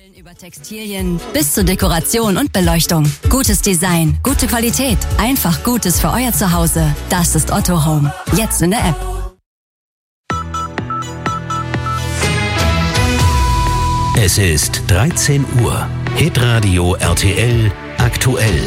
Über Textilien bis zur Dekoration und Beleuchtung. Gutes Design, gute Qualität, einfach Gutes für euer Zuhause. Das ist Otto Home. Jetzt in der App. Es ist 13 Uhr. Hitradio RTL aktuell.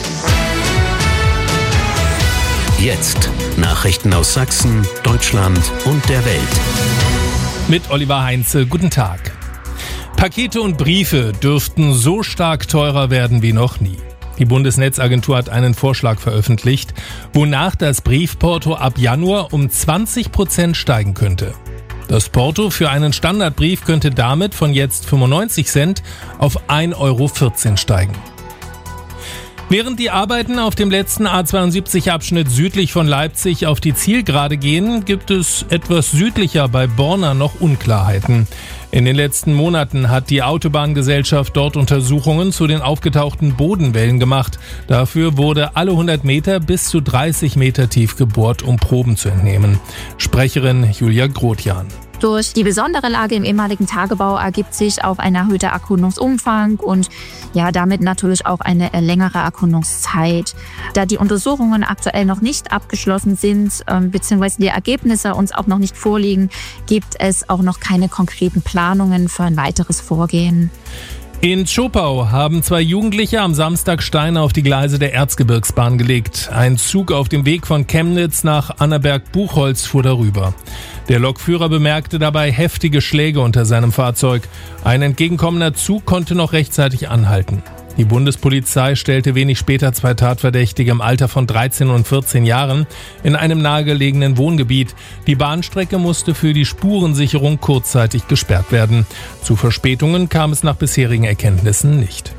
Jetzt Nachrichten aus Sachsen, Deutschland und der Welt. Mit Oliver Heinze, guten Tag. Pakete und Briefe dürften so stark teurer werden wie noch nie. Die Bundesnetzagentur hat einen Vorschlag veröffentlicht, wonach das Briefporto ab Januar um 20% steigen könnte. Das Porto für einen Standardbrief könnte damit von jetzt 95 Cent auf 1,14 Euro steigen. Während die Arbeiten auf dem letzten A72-Abschnitt südlich von Leipzig auf die Zielgerade gehen, gibt es etwas südlicher bei Borna noch Unklarheiten. In den letzten Monaten hat die Autobahngesellschaft dort Untersuchungen zu den aufgetauchten Bodenwellen gemacht. Dafür wurde alle 100 Meter bis zu 30 Meter tief gebohrt, um Proben zu entnehmen. Sprecherin Julia Grotjan. Durch die besondere Lage im ehemaligen Tagebau ergibt sich auch ein erhöhter Erkundungsumfang und damit natürlich auch eine längere Erkundungszeit. Da die Untersuchungen aktuell noch nicht abgeschlossen sind, beziehungsweise die Ergebnisse uns auch noch nicht vorliegen, gibt es auch noch keine konkreten Planungen für ein weiteres Vorgehen. In Zschopau haben 2 Jugendliche am Samstag Steine auf die Gleise der Erzgebirgsbahn gelegt. Ein Zug auf dem Weg von Chemnitz nach Annaberg-Buchholz fuhr darüber. Der Lokführer bemerkte dabei heftige Schläge unter seinem Fahrzeug. Ein entgegenkommender Zug konnte noch rechtzeitig anhalten. Die Bundespolizei stellte wenig später 2 Tatverdächtige im Alter von 13 und 14 Jahren in einem nahegelegenen Wohngebiet. Die Bahnstrecke musste für die Spurensicherung kurzzeitig gesperrt werden. Zu Verspätungen kam es nach bisherigen Erkenntnissen nicht.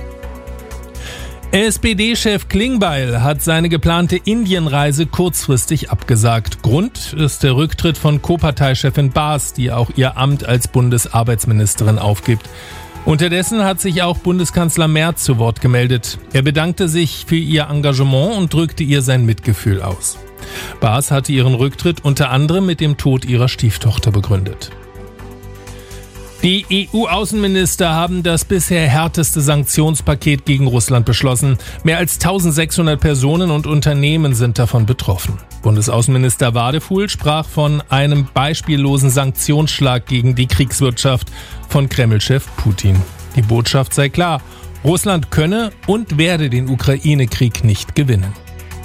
SPD-Chef Klingbeil hat seine geplante Indienreise kurzfristig abgesagt. Grund ist der Rücktritt von Co-Parteichefin Baas, die auch ihr Amt als Bundesarbeitsministerin aufgibt. Unterdessen hat sich auch Bundeskanzler Merz zu Wort gemeldet. Er bedankte sich für ihr Engagement und drückte ihr sein Mitgefühl aus. Baas hatte ihren Rücktritt unter anderem mit dem Tod ihrer Stieftochter begründet. Die EU-Außenminister haben das bisher härteste Sanktionspaket gegen Russland beschlossen. Mehr als 1600 Personen und Unternehmen sind davon betroffen. Bundesaußenminister Wadefuhl sprach von einem beispiellosen Sanktionsschlag gegen die Kriegswirtschaft von Kreml-Chef Putin. Die Botschaft sei klar: Russland könne und werde den Ukraine-Krieg nicht gewinnen.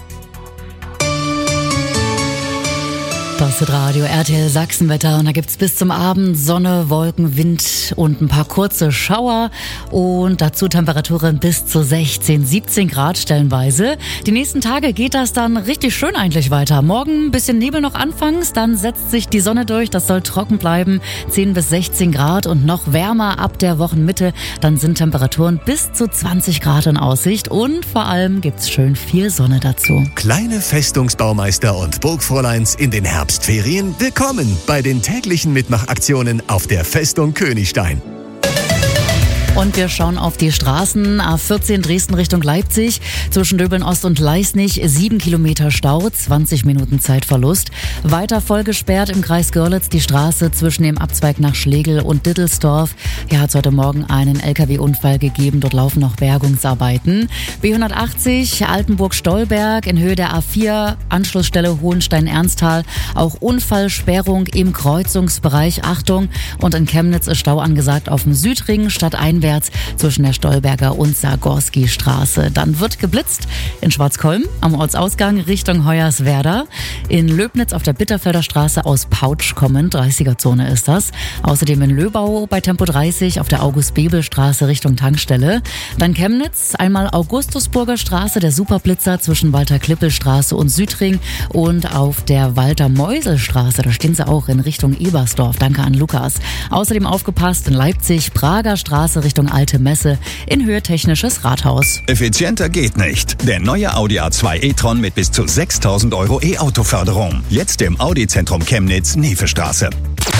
Das ist Radio RTL Sachsenwetter und da gibt's bis zum Abend Sonne, Wolken, Wind und ein paar kurze Schauer und dazu Temperaturen bis zu 16, 17 Grad stellenweise. Die nächsten Tage geht das dann richtig schön eigentlich weiter. Morgen ein bisschen Nebel noch anfangs, dann setzt sich die Sonne durch, das soll trocken bleiben, 10 bis 16 Grad und noch wärmer ab der Wochenmitte. Dann sind Temperaturen bis zu 20 Grad in Aussicht und vor allem gibt's schön viel Sonne dazu. Kleine Festungsbaumeister und Burgfräuleins in den Herbstferien. Willkommen bei den täglichen Mitmachaktionen auf der Festung Königstein. Und wir schauen auf die Straßen. A14 Dresden Richtung Leipzig. Zwischen Döbeln Ost und Leisnig 7 Kilometer Stau, 20 Minuten Zeitverlust. Weiter voll gesperrt im Kreis Görlitz die Straße zwischen dem Abzweig nach Schlegel und Dittelsdorf. Hier hat es heute Morgen einen LKW-Unfall gegeben. Dort laufen noch Bergungsarbeiten. B180 Altenburg-Stolberg in Höhe der A4. Anschlussstelle Hohenstein-Ernsthal. Auch Unfallsperrung im Kreuzungsbereich. Achtung. Und in Chemnitz ist Stau angesagt auf dem Südring stadteinwärts zwischen der Stolberger und Sargorski-Straße. Dann wird geblitzt in Schwarzkolm am Ortsausgang Richtung Hoyerswerda. In Löbnitz auf der Bitterfelder Straße aus Pautsch kommend, 30er-Zone ist das. Außerdem in Löbau bei Tempo 30 auf der August-Bebel-Straße Richtung Tankstelle. Dann Chemnitz, einmal Augustusburger Straße, der Superblitzer zwischen Walter-Klippel-Straße und Südring und auf der Walter-Meusel-Straße, da stehen sie auch in Richtung Ebersdorf. Danke an Lukas. Außerdem aufgepasst in Leipzig, Prager Straße Richtung Alte Messe in Höhe Technisches Rathaus. Effizienter geht nicht. Der neue Audi A2 e-tron mit bis zu 6.000 € E-Auto-Förderung. Jetzt im Audi-Zentrum Chemnitz, Niefestraße.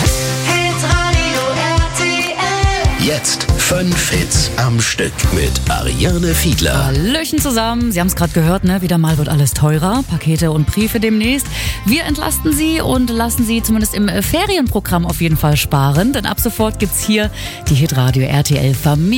Jetzt 5 Hits am Stück mit Ariane Fiedler. Hallöchen zusammen. Sie haben es gerade gehört, ne? Wieder mal wird alles teurer. Pakete und Briefe demnächst. Wir entlasten Sie und lassen Sie zumindest im Ferienprogramm auf jeden Fall sparen. Denn ab sofort gibt's hier die Hitradio RTL Familie.